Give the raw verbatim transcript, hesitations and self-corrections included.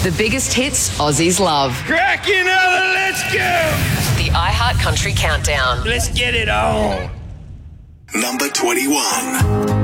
The biggest hits Aussies love. Crack another, let's go! The iHeart Country Countdown. Let's get it on. Number twenty-one.